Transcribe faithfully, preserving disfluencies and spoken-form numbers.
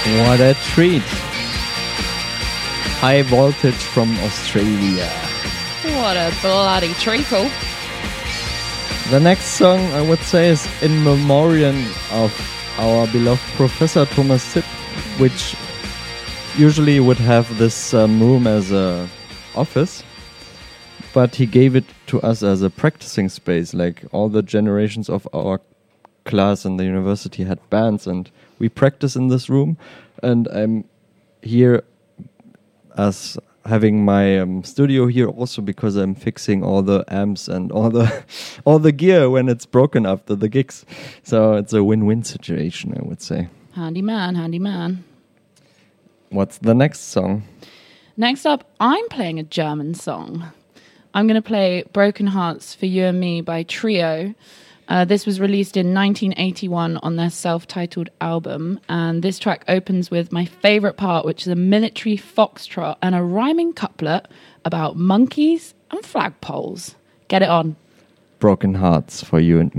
What a treat. High voltage from Australia. What a bloody treacle. The next song I would say is in memoriam of our beloved Professor Thomas Sipp, which usually would have this um, room as a office, but he gave it to us as a practicing space. Like all the generations of our class in the university had bands, and we practice in this room, and I'm here as having my um, studio here also because I'm fixing all the amps and all the all the gear when it's broken after the gigs. So it's a win-win situation, I would say. Handy man, handy man. What's the next song? Next up, I'm playing a German song. I'm going to play Broken Hearts for You and Me by Trio. Uh, this was released in nineteen eighty-one on their self-titled album, and this track opens with my favourite part, which is a military foxtrot and a rhyming couplet about monkeys and flagpoles. Get it on. Broken Hearts for You and Me.